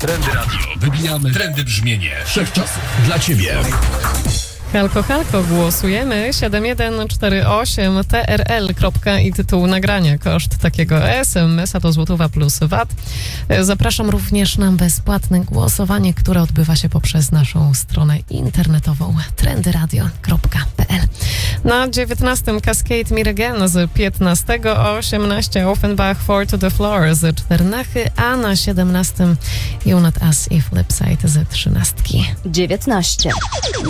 Trendy Radio. Wybijamy trendy brzmienie wszechczasów dla Ciebie. Halko, halko, głosujemy 7148 TRL. I tytuł nagrania. Koszt takiego SMS-a to złotówa plus VAT. Zapraszam również na bezpłatne głosowanie, które odbywa się poprzez naszą stronę internetową trendyradio.pl. Na 19 Cascade Miregen z 15, 18 Offenbach Four to the Floor z 14, a na 17 Unit As i Flipside z 13. 19.